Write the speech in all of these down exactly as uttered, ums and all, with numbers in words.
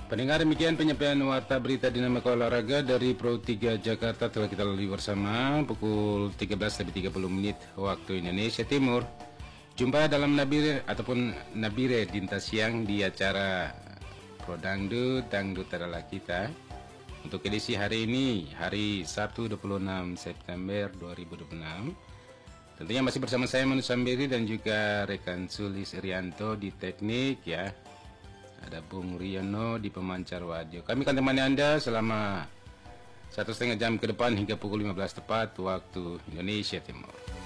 Pendengar, demikian penyampaian warta berita dinamika olahraga dari Pro tiga Jakarta telah kita lalui bersama pukul tiga belas lebih tiga puluh menit waktu Indonesia Timur. Jumpa dalam Nabire ataupun Nabire Dinta Siang di acara Pro Dangdut, Dangdut adalah kita. Untuk edisi hari ini, hari Sabtu dua puluh enam September dua ribu dua puluh enam. Tentunya masih bersama saya Manu Sambiri dan juga rekan Sulis Irianto di teknik ya. Ada Bung Riono di pemancar wadio. Kami akan temani Anda selama satu setengah jam ke depan hingga pukul lima belas tepat waktu Indonesia Timur.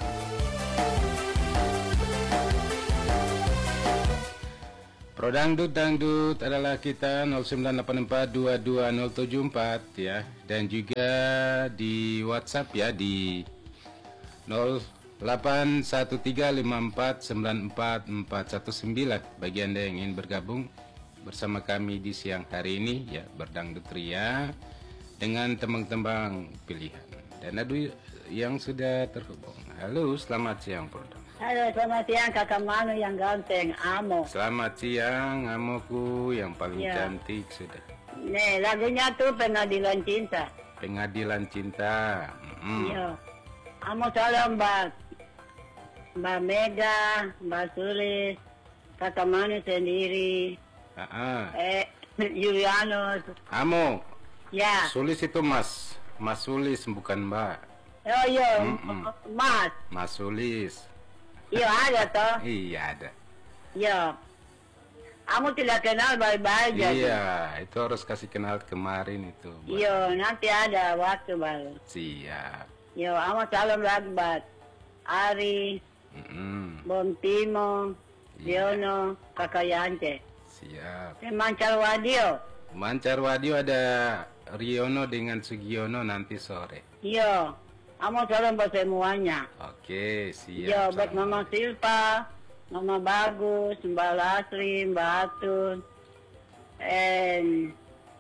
Pro Dangdut Dangdut adalah kita nol sembilan delapan empat dua dua nol tujuh empat ya, dan juga di WhatsApp ya di nol delapan satu tiga lima empat sembilan empat empat satu sembilan bagi Anda yang ingin bergabung bersama kami di siang hari ini ya, berdangdut ria dengan tembang-tembang pilihan. Dan ada yang sudah terhubung. Halo, selamat siang Pro. Halo, selamat siang Kakak Manu yang ganteng, Amo. Selamat siang Amoku yang paling ya. cantik sudah. Nih, lagunya tuh Pengadilan Cinta. Pengadilan Cinta. Mm. Iya. Amo salam Mbak Mbak Mega, Mbak Sulis, Kakak Manu sendiri. Ah, Eh, Juliano. Amo. Ya. Sulis itu Mas. Mas Sulis bukan Mbak. Oh iya, Mm-mm. Mas. Mas Sulis. Iya ada toh. Iya ada. Iya. Amo tidak kenal baik-baik jadi. Iya, itu harus kasih kenal kemarin itu. buat- Iya, nanti ada waktu baru. Siap. Iya, Amo salam lagi buat Ari, Mm-mm. Bom Timo, Iya. Diono, Kakak Yance. Siap. Mancar Wadio. Mancar wadio ada Riono dengan Sugiono nanti sore. Iya. Amo salam buat semuanya. Oke, siap. Iya, buat Salam. Mama Silva, Mama Bagus, Mbak Lasri, Mbak Atun, and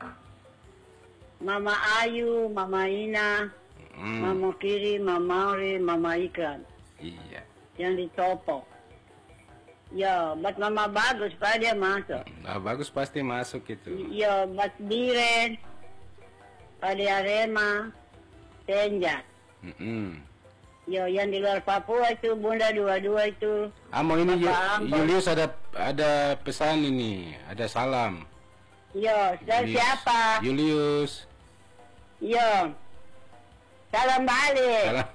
Mama Ayu, Mama Ina, Mm, Mama Kiri, Mama Mauri, Mama Ikran, Iya. yang di Topo. Ya, buat Mama Bagus, Pak dia masuk. Nah, bagus pasti masuk itu. Ya, buat Biren, Pak dia Rema, Tenjat. Mm-mm. Ya, yang di luar Papua itu, Bunda dua-dua itu. Amo ini Yu- Bapak Ambon. Julius ada ada pesan ini, ada salam. Ya, dari Julius. siapa? Julius. Ya, salam balik. Salam.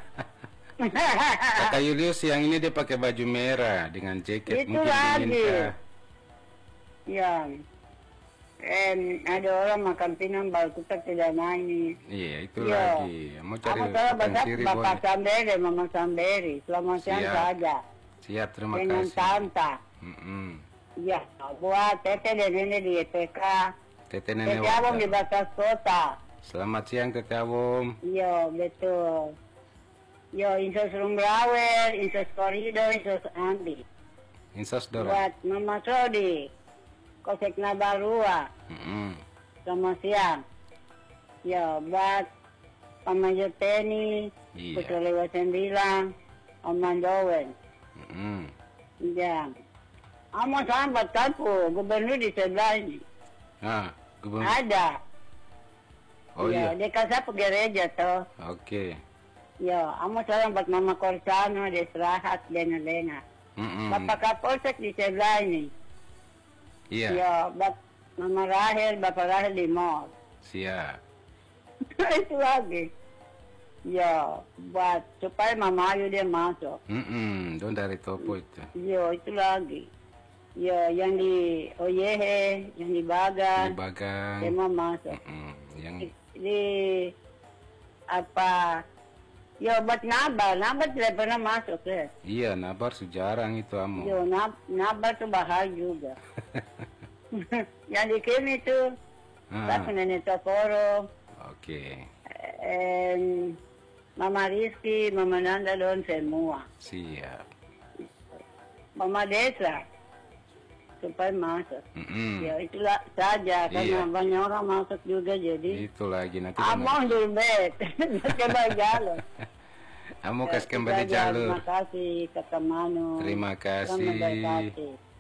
Kata Julius yang ini dia pakai baju merah dengan jaket, Itu mungkin lagi. dingin kah? Ya, em, ada orang makan pinang baru kita tidak main. Iya, itu Ya. lagi. Mau cari Apa salah ikan bapak siri Bapak boleh. Samberi, Mama Samberi. Selamat siang Siap. saja. Siap, terima Dengan kasih. Tanta. Mm-mm. Ya, buat Tete dan Nenek di E P K. Tete Nenek Tete Abang di Warta. batas kota. Selamat siang Tete Awom. Iya, betul. Yo, Insos Rumbrawel, Insos Koridor, Insos Andi. Insos Dora. Buat Mama Sodi, Kosek Nabarua, Mm-mm. selamat siang. Ya, buat Mama Joteni, Iya. Putra Lewat Sembilan, Om Mandowen. Mm-mm. Ya. Amo sambat kapu, gubernur di sebelah ini. Ah, gubernur. Ada. Oh iya. Dekat saya gereja toh. Oke. Ya, amo salam buat Mama Korsano, Desrahat, Lena-Lena. Mm-mm. Bapak Kapolsek di sebelah ini. Iya. Ya, buat Mama Rahel, Bapak Rahel di mall. Siap. Itu lagi. Ya, buat supaya Mama Ayu dia masuk. Mm-mm. Don dari Topo itu. Ya, itu lagi. Ya, yang di Oyehe, yang di Di Bagan, Bagang. semua masuk. Mm-mm. Yang Di, di apa? Ya, buat Nabar, Nabar tidak pernah masuk ya. iya, Nabar sejarang itu Amo. Ya, Nab, Nabar tuh bahaya juga. Yang di Kimi tuh, Ah, Bapak Nenek Tokoro, Oke. and Mama Rizky, Mama Nanda Don semua. Siap. Mama Desa, supaya masuk. Mm-mm. Ya itulah saja, karena Iya. banyak orang masuk juga jadi. Itu lagi nanti. Among dulbet, kembali jalur. Amo Ya, kasih kembali itu saja. jalur. Terima kasih, Kakak Manu. Terima Selamat kasih. berkati.